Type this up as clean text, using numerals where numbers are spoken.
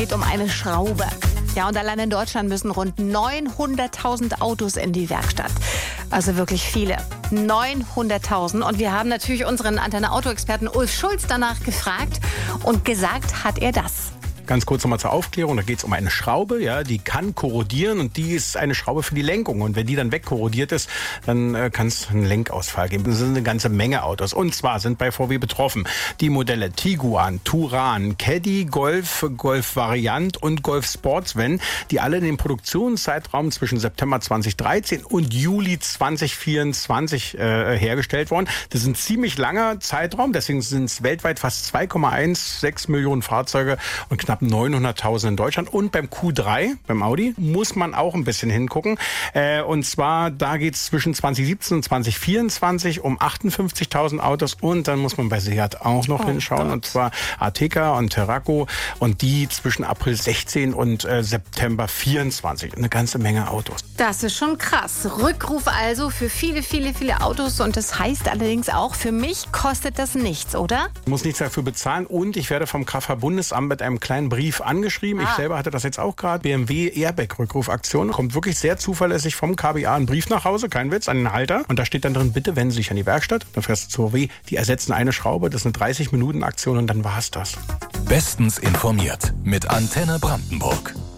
Geht um eine Schraube. Ja, und allein in Deutschland müssen rund 900.000 Autos in die Werkstatt. Also wirklich viele. 900.000. Und wir haben natürlich unseren Antenne Auto-Experten Ulf Schulz danach gefragt. Und gesagt hat er das. Ganz kurz nochmal zur Aufklärung, da geht es um eine Schraube, ja, die kann korrodieren und die ist eine Schraube für die Lenkung. Und wenn die dann wegkorrodiert ist, dann kann es einen Lenkausfall geben. Das sind eine ganze Menge Autos. Und zwar sind bei VW betroffen die Modelle Tiguan, Touran, Caddy, Golf, Golf Variant und Golf Sportsvan, die alle in dem Produktionszeitraum zwischen September 2013 und Juli 2024 hergestellt wurden. Das ist ein ziemlich langer Zeitraum, deswegen sind es weltweit fast 2,16 Millionen Fahrzeuge und knapp 900.000 in Deutschland. Und beim Q3, beim Audi, muss man auch ein bisschen hingucken. Und zwar, da geht es zwischen 2017 und 2024 um 58.000 Autos. Und dann muss man bei Seat auch noch hinschauen. Gott. Und zwar Ateca und Terraco. Und die zwischen April 16 und September 24. Eine ganze Menge Autos. Das ist schon krass. Rückruf also für viele, viele, viele Autos. Und das heißt allerdings auch, für mich kostet das nichts, oder? Ich muss nichts dafür bezahlen. Und ich werde vom KfW-Bundesamt mit einem kleinen Brief angeschrieben. Ich selber hatte das jetzt auch gerade. BMW Airbag-Rückrufaktion. Kommt wirklich sehr zuverlässig vom KBA ein Brief nach Hause, kein Witz, an den Halter. Und da steht dann drin, bitte wenden Sie sich an die Werkstatt. Dann fährst du zur VW. Die ersetzen eine Schraube. Das ist eine 30-Minuten-Aktion und dann war's das. Bestens informiert mit Antenne Brandenburg.